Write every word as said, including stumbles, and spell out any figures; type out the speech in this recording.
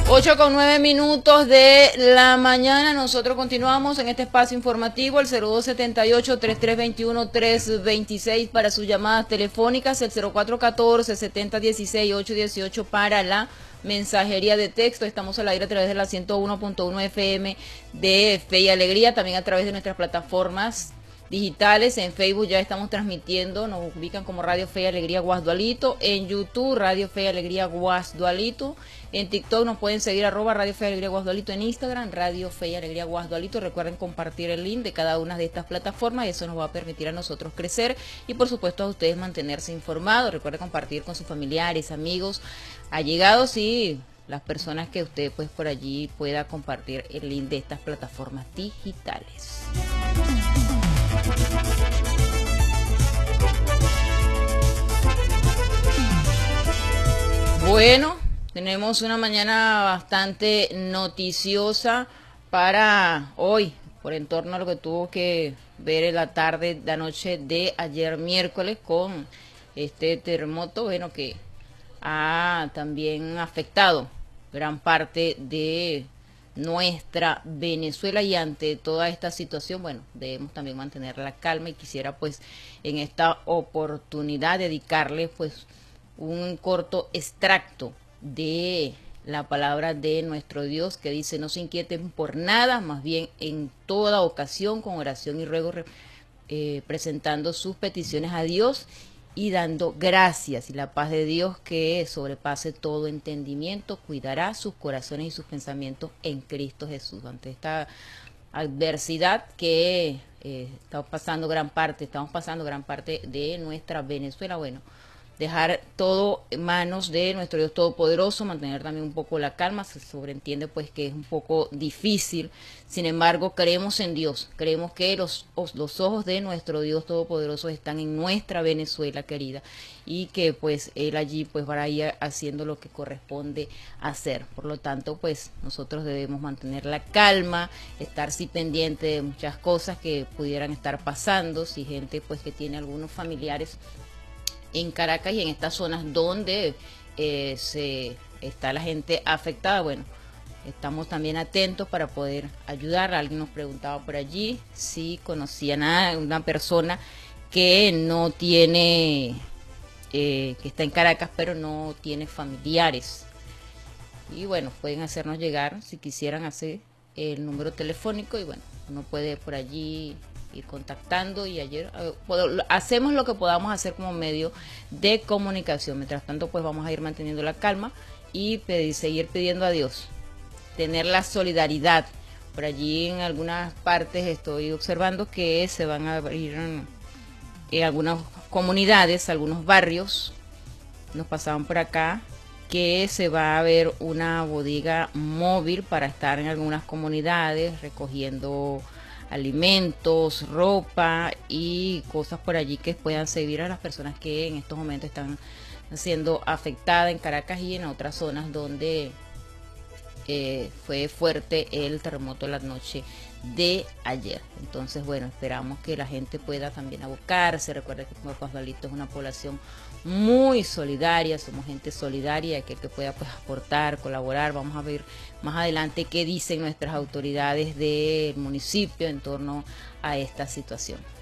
ocho con nueve minutos de la mañana. Nosotros continuamos en este espacio informativo, el cero dos setenta y ocho, treinta y tres veintiuno, trescientos veintiséis para sus llamadas telefónicas, el cero cuatro uno cuatro, setenta dieciséis, ochocientos dieciocho para la mensajería de texto. Estamos al aire a través de la ciento uno punto uno F M de Fe y Alegría, también a través de nuestras plataformas digitales. En Facebook ya estamos transmitiendo, nos ubican como Radio Fe y Alegría Guasdualito, en YouTube Radio Fe y Alegría Guasdualito, en TikTok nos pueden seguir arroba Radio Fe y Alegría Guasdualito, en Instagram Radio Fe y Alegría Guasdualito. Recuerden compartir el link de cada una de estas plataformas y eso nos va a permitir a nosotros crecer y por supuesto a ustedes mantenerse informados. Recuerden compartir con sus familiares, amigos, allegados y las personas que usted pues por allí pueda compartir el link de estas plataformas digitales. Bueno, tenemos una mañana bastante noticiosa para hoy, por en torno a lo que tuvo que ver en la tarde, la noche de ayer miércoles con este terremoto, bueno, que ha también afectado gran parte de nuestra Venezuela, y ante toda esta situación, bueno, debemos también mantener la calma y quisiera pues en esta oportunidad dedicarle pues un corto extracto de la palabra de nuestro Dios que dice: no se inquieten por nada, más bien en toda ocasión con oración y ruego eh, presentando sus peticiones a Dios y dando gracias, y la paz de Dios que sobrepase todo entendimiento cuidará sus corazones y sus pensamientos en Cristo Jesús. Ante esta adversidad que eh, estamos pasando gran parte, estamos pasando gran parte de nuestra Venezuela, bueno, dejar todo en manos de nuestro Dios Todopoderoso, mantener también un poco la calma. Se sobreentiende pues que es un poco difícil, sin embargo creemos en Dios, creemos que los, los ojos de nuestro Dios Todopoderoso están en nuestra Venezuela querida y que pues Él allí pues va a ir haciendo lo que corresponde hacer. Por lo tanto pues nosotros debemos mantener la calma, estar sí pendiente de muchas cosas que pudieran estar pasando, si gente pues que tiene algunos familiares en Caracas y en estas zonas donde eh, se está la gente afectada, bueno, estamos también atentos para poder ayudar. Alguien nos preguntaba por allí si conocían a una persona que no tiene, eh, que está en Caracas pero no tiene familiares, y bueno, pueden hacernos llegar si quisieran hacer el número telefónico y bueno, uno puede por allí ir contactando, y ayer eh, hacemos lo que podamos hacer como medio de comunicación. Mientras tanto pues vamos a ir manteniendo la calma y pedir, seguir pidiendo a Dios, tener la solidaridad. Por allí en algunas partes estoy observando que se van a abrir en, en algunas comunidades, algunos barrios, nos pasaban por acá que se va a ver una bodega móvil para estar en algunas comunidades recogiendo alimentos, ropa y cosas por allí que puedan servir a las personas que en estos momentos están siendo afectadas en Caracas y en otras zonas donde eh, fue fuerte el terremoto la noche de ayer. Entonces bueno, esperamos que la gente pueda también abocarse. Recuerda que Guasdualito es una población muy solidaria, somos gente solidaria, aquel que pueda pues aportar, colaborar. Vamos a ver más adelante qué dicen nuestras autoridades del municipio en torno a esta situación.